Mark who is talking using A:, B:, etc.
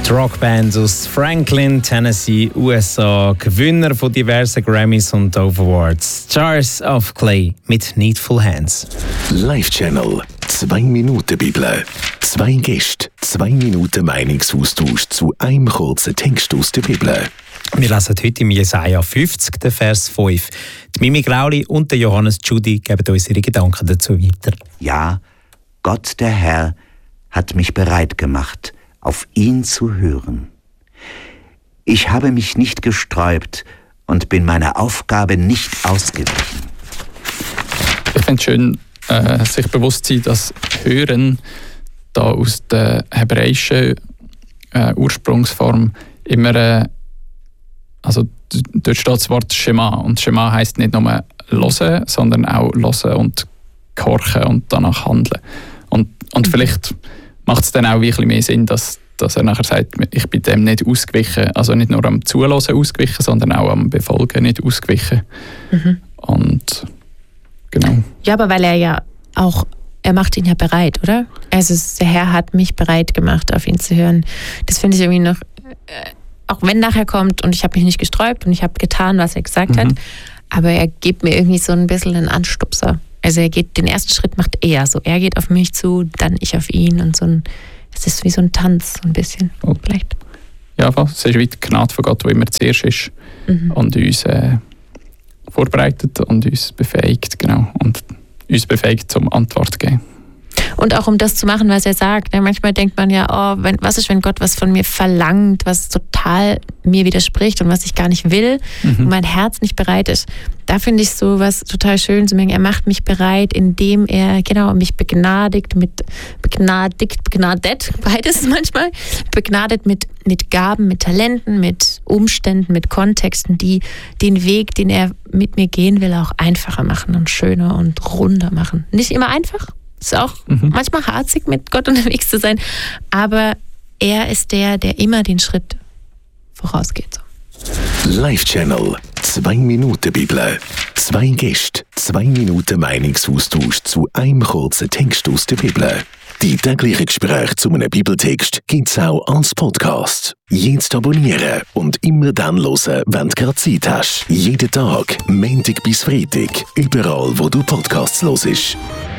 A: Die Rockband aus Franklin, Tennessee, USA, Gewinner von diversen Grammys und Dove Awards. Jars of Clay mit Needful Hands.
B: Live Channel 2 Minuten Bibel. 2 Gäste, 2 Minuten Meinungsaustausch zu einem kurzen Text aus der Bibel.
A: Wir lesen heute im Jesaja 50, den Vers 5. Die Mimi Grauli und der Johannes Tschudi geben uns ihre Gedanken dazu weiter.
C: Ja, Gott der Herr hat mich bereit gemacht, auf ihn zu hören. Ich habe mich nicht gesträubt und bin meiner Aufgabe nicht ausgewichen.
D: Ich finde es schön, sich bewusst zu sein, dass Hören da aus der hebräischen Ursprungsform immer, also dort steht das Wort Schema, und Schema heisst nicht nur hören, sondern auch hören und gehorchen und danach handeln. Und vielleicht macht es dann auch ein bisschen mehr Sinn, dass er nachher sagt, ich bin dem nicht ausgewichen, also nicht nur am Zuhören ausgewichen, sondern auch am Befolgen nicht ausgewichen. Und genau.
E: Ja, aber weil er macht ihn ja bereit, oder? Also der Herr hat mich bereit gemacht, auf ihn zu hören. Das finde ich irgendwie noch, auch wenn nachher kommt und ich habe mich nicht gesträubt und ich habe getan, was er gesagt hat, aber er gibt mir irgendwie so ein bisschen einen Anstupser. Also den ersten Schritt macht er so. Er geht auf mich zu, dann ich auf ihn und es ist wie so ein Tanz, so ein bisschen, vielleicht.
D: Ja, es ist wie die Gnade von Gott, die immer zuerst ist und uns vorbereitet und uns befähigt, genau. Und uns befähigt, zum Antwort zu geben.
E: Und auch um das zu machen, was er sagt. Manchmal denkt man ja, was ist, wenn Gott was von mir verlangt, was total mir widerspricht und was ich gar nicht will und mein Herz nicht bereit ist. Da finde ich so was total schön zu merken. Er macht mich bereit, indem er mich begnadet, beides manchmal, begnadet mit Gaben, mit Talenten, mit Umständen, mit Kontexten, die den Weg, den er mit mir gehen will, auch einfacher machen und schöner und runder machen. Nicht immer einfach. Es ist auch manchmal harzig, mit Gott unterwegs zu sein. Aber er ist der immer den Schritt vorausgeht.
B: Live Channel 2 Minuten Bibel. 2 Gäste, 2 Minuten Meinungsaustausch zu einem kurzen Text aus der Bibel. Die täglichen Gespräche zu einem Bibeltext gibt es auch als Podcast. Jetzt abonnieren und immer dann hören, wenn du gerade Zeit hast. Jeden Tag, Montag bis Freitag, überall wo du Podcasts hörst.